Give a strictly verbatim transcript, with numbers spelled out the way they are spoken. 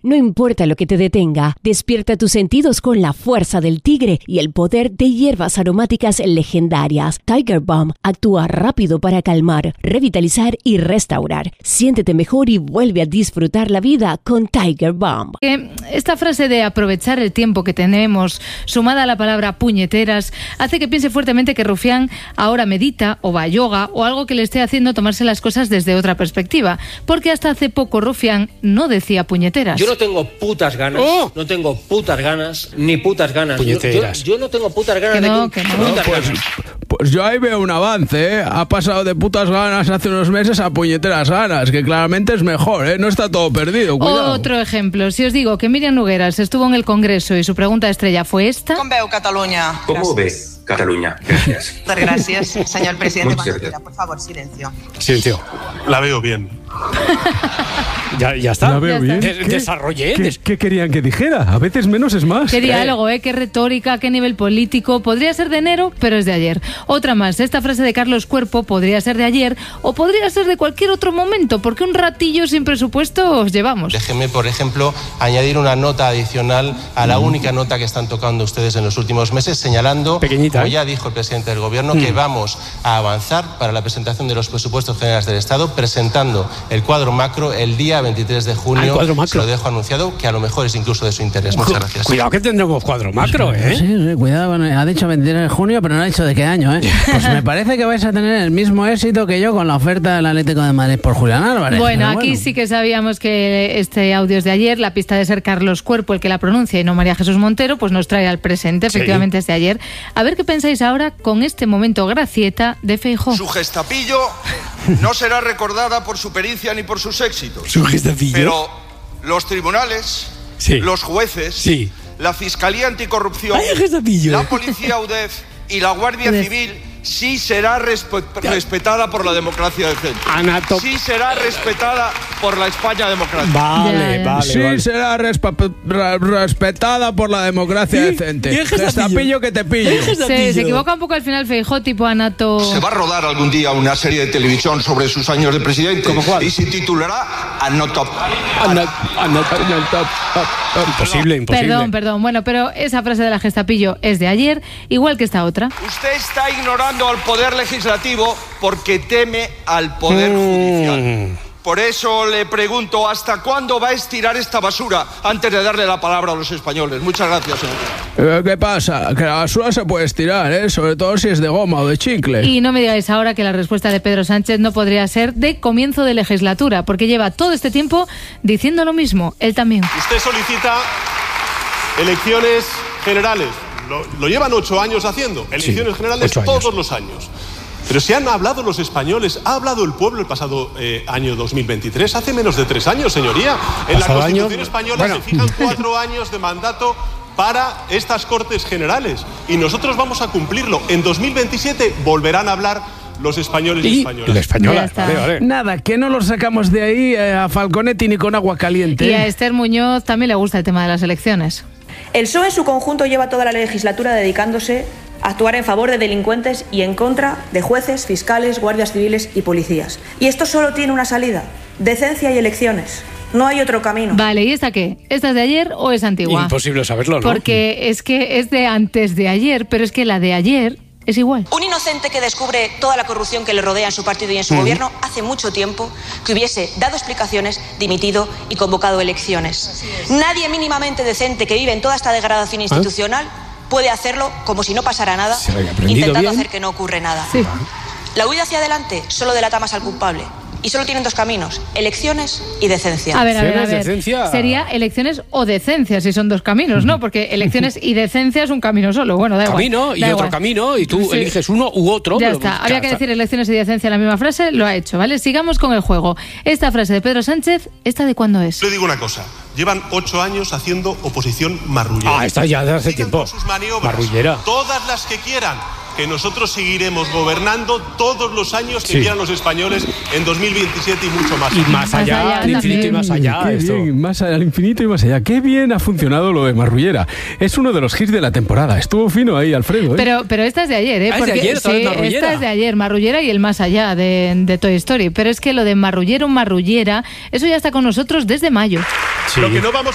No importa lo que te detenga, despierta tus sentidos con la fuerza del tigre y el poder de hierbas aromáticas legendarias. Tiger Balm actúa rápido para calmar, revitalizar y restaurar. Siéntete mejor y vuelve a disfrutar la vida con Tiger Balm. Esta frase de aprovechar el tiempo que tenemos, sumada a la palabra puñeteras, hace que piense fuertemente que Rufián ahora medita o va a yoga o algo que le esté haciendo tomarse las cosas desde otra perspectiva. Porque hasta hace poco Rufián no decía puñeteras. Yo no tengo putas ganas, ¡Oh! no tengo putas ganas, ni putas ganas. Puñeteras. Yo, yo, yo no tengo putas ganas Que de no, que, que no. putas Pues, ganas. pues yo ahí veo un avance, ¿eh? Ha pasado de putas ganas hace unos meses a puñeteras ganas, que claramente es mejor, ¿eh? No está todo perdido, cuidado. Otro ejemplo, si os digo que Míriam Nogueras estuvo en el Congreso y su pregunta estrella fue esta. Com veu Catalunya? ¿Cómo ves Cataluña? Gracias. Muchas gracias, señor presidente. Muchas gracias. Por favor, silencio. Silencio. La veo bien. Ya, ya está. La veo bien. De- ¿Qué? desarrollé. ¿Qué, des- qué querían que dijera? A veces menos es más. Qué diálogo, ¿eh? Qué retórica, qué nivel político. Podría ser de enero, pero es de ayer. Otra más, esta frase de Carlos Cuerpo podría ser de ayer o podría ser de cualquier otro momento, porque un ratillo sin presupuesto os llevamos. Déjeme, por ejemplo, añadir una nota adicional a la única nota que están tocando ustedes en los últimos meses, señalando, Pequeñita, como ¿eh? ya dijo el presidente del Gobierno, que vamos a avanzar para la presentación de los presupuestos generales del Estado, presentando el cuadro macro el día veintitrés de junio. Ah, el cuadro macro. Se lo dejo anunciado, que a lo mejor es incluso de su interés. Muchas gracias. Cuidado que tendremos cuadro macro, ¿eh? Sí, sí, cuidado, bueno, ha dicho veintitrés de junio, pero no ha dicho de qué año, ¿eh? Pues me parece que vais a tener el mismo éxito que yo con la oferta del Atlético de Madrid por Julián Álvarez. Bueno, Pero aquí sí que sabíamos que este audio es de ayer, la pista de ser Carlos Cuerpo el que la pronuncia y no María Jesús Montero, pues nos trae al presente, Sí. efectivamente es de ayer. A ver qué pensáis ahora con este momento gracieta de Feijóo. Su gestapillo no será recordada por su pericia ni por sus éxitos. Su gestapillo. Pero los tribunales, Sí. los jueces, Sí. la Fiscalía Anticorrupción, Ay, el gestapillo. la Policía UDEF y la Guardia UDEF. Civil sí será respe- respetada por la democracia decente. Anato- Sí será respetada por la España democrática. Vale, Ya, ya. vale, Sí, vale. será respa- ra- respetada por la democracia ¿Y? decente. ¿Y el gestapillo? Gestapillo que te pillo. Se, se equivoca un poco al final Feijóo, tipo Anato. Se va a rodar algún día una serie de televisión sobre sus años de presidente. ¿Cómo cuál? Y se titulará Anotop. Ana- Anato- Imposible, imposible. Perdón, perdón. Bueno, pero esa frase de la gestapillo es de ayer, igual que esta otra. Usted está ignorando al poder legislativo porque teme al poder Mm. judicial. Por eso le pregunto, ¿hasta cuándo va a estirar esta basura antes de darle la palabra a los españoles? Muchas gracias, señor. Eh, ¿Qué pasa? Que la basura se puede estirar, ¿eh? Sobre todo si es de goma o de chicle. Y no me digáis ahora que la respuesta de Pedro Sánchez no podría ser de comienzo de legislatura, porque lleva todo este tiempo diciendo lo mismo, él también. Usted solicita elecciones generales. Lo, lo llevan ocho años haciendo. Elecciones generales ocho años. todos los años. Pero si han hablado los españoles, ha hablado el pueblo el pasado eh, año dos mil veintitrés, hace menos de tres años, señoría. En la Pasado Constitución año, española bueno. se fijan cuatro años de mandato para estas Cortes Generales. Y nosotros vamos a cumplirlo. En dos mil veintisiete volverán a hablar los españoles y, Y españolas. la española. Ya está. Vale, vale. Nada, que no lo sacamos de ahí eh, a Falconetti ni con agua caliente. Y a Esther Muñoz también le gusta el tema de las elecciones. El P S O E en su conjunto lleva toda la legislatura dedicándose a actuar en favor de delincuentes y en contra de jueces, fiscales, guardias civiles y policías. Y esto solo tiene una salida: decencia y elecciones. No hay otro camino. Vale, ¿y esta qué? ¿Esta es de ayer o es antigua? Imposible saberlo, ¿no? Porque es que es de antes de ayer, pero es que la de ayer es igual. Un inocente que descubre toda la corrupción que le rodea en su partido y en su Mm. gobierno hace mucho tiempo que hubiese dado explicaciones, dimitido y convocado elecciones. Nadie mínimamente decente que vive en toda esta degradación institucional puede hacerlo como si no pasara nada, Se había aprendido intentando bien. hacer que no ocurre nada. Sí. La huida hacia adelante solo delata más al culpable. Y solo tienen dos caminos: elecciones y decencia. A ver, a ver, a Elecciones, ver. decencia. Sería elecciones o decencia, si son dos caminos, ¿no? Porque elecciones y decencia es un camino solo. Bueno, da igual. Camino y da otro igual. camino y tú Sí. eliges uno u otro. Ya pero- está. ya Había que está. decir elecciones y decencia en la misma frase, lo ha hecho, ¿vale? Sigamos con el juego. Esta frase de Pedro Sánchez, ¿esta de cuándo es? Le digo una cosa. Llevan ocho años haciendo oposición marrullera. Ah, esta ya de hace Sigan tiempo. con sus maniobras, Marrullera. todas las que quieran, que nosotros seguiremos gobernando todos los años que Sí. quieran los españoles en dos mil veintisiete y mucho más. Y más allá, allá al infinito y más allá. Qué Esto. bien, más allá, al infinito y más allá. Qué bien ha funcionado lo de Marrullera. Es uno de los hits de la temporada. Estuvo fino ahí, Alfredo, ¿eh? Pero, pero esta es de ayer, ¿eh? Ah, es de Porque- ayer, otra vez sí, Marrullera. esta es de ayer, Marrullera y el más allá de, de Toy Story. Pero es que lo de Marrullero, Marrullera, eso ya está con nosotros desde mayo. Sí. Lo que no vamos